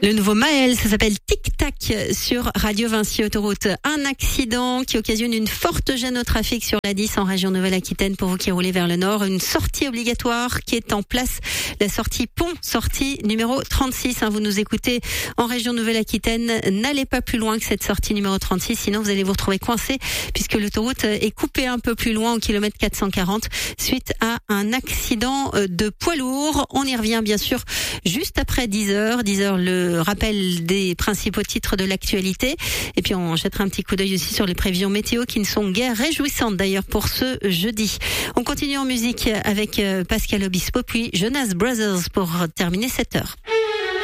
Le nouveau Maël, ça s'appelle Tic Tac sur Radio Vinci Autoroute. Un accident qui occasionne une forte gêne au trafic sur la 10 en région Nouvelle-Aquitaine pour vous qui roulez vers le nord. Une sortie obligatoire qui est en place. La sortie Pont, sortie numéro 36. Vous nous écoutez en région Nouvelle-Aquitaine. N'allez pas plus loin que cette sortie numéro 36, sinon vous allez vous retrouver coincé puisque l'autoroute est coupée un peu plus loin au kilomètre 440 suite à un accident de poids lourd. On y revient bien sûr juste après 10h. 10h, le rappel des principaux titres de l'actualité. Et puis on jettera un petit coup d'œil aussi sur les prévisions météo qui ne sont guère réjouissantes d'ailleurs pour ce jeudi. On continue en musique avec Pascal Obispo puis Jonas Brothers pour terminer cette heure.